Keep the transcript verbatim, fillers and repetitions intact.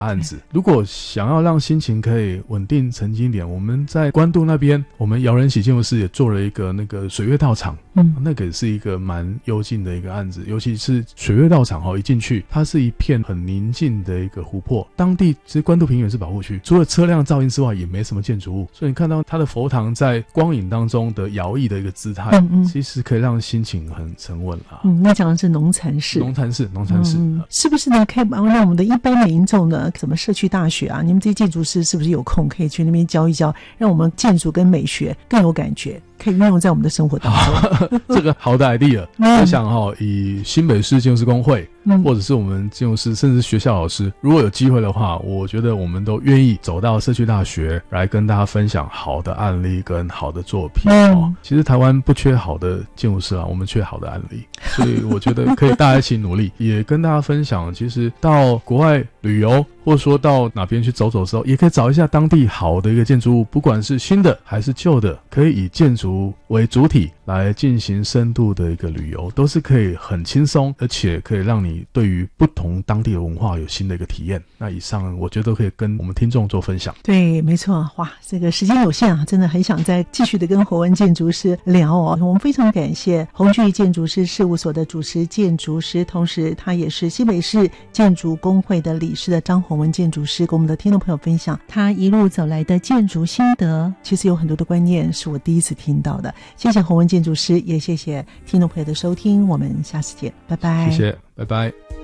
案子。如果想要让心情可以稳定沉静一点，我们在关渡那边，我们姚人喜建筑师也做了一个那个水月道场，嗯，那个也是一个蛮幽静的一个案子。尤其是水月道场哦，一进去它是一片很宁静的一个湖泊，当地其实关渡平原是保护区，除了车辆噪音之外也没什么建筑物，所以你看到它的佛堂在光影当中的摇曳的一个姿态，嗯嗯，其实可以让心情很沉稳啦。 嗯，那讲的是农禅寺， 农禅寺，农禅寺、嗯， 是不是呢？可以让我们的一般民众呢，怎么社区大学啊？你们这些建筑师是不是有空可以去那边教一教，让我们建筑跟美学更有感觉？可以运用在我们的生活当中。 这个好的 idea，嗯、我想哈、哦，以新北市建筑师公会、嗯，或者是我们建筑师，甚至学校老师，如果有机会的话，我觉得我们都愿意走到社区大学来跟大家分享好的案例跟好的作品、嗯、哦。其实台湾不缺好的建筑师啊，我们缺好的案例，所以我觉得可以大家一起努力，也跟大家分享，其实到国外旅游，或者说到哪边去走走的时候，也可以找一下当地好的一个建筑物，不管是新的还是旧的，可以以建筑为主体来进行深度的一个旅游，都是可以很轻松，而且可以让你对于不同当地的文化有新的一个体验。那以上我觉得都可以跟我们听众做分享。 对，没错，哇，这个时间有限啊，真的很想再继续的跟侯文建筑师聊哦。我们非常感谢宏聚建筑师事务所的主持建筑师，同时他也是新北市建筑工会的理事的张宏文建筑师，跟我们的听众朋友分享他一路走来的建筑心得。其实有很多的观念是我第一次听到的。谢谢宏文建筑师，也谢谢听众朋友的收听，我们下次见，拜拜。 谢谢，拜拜。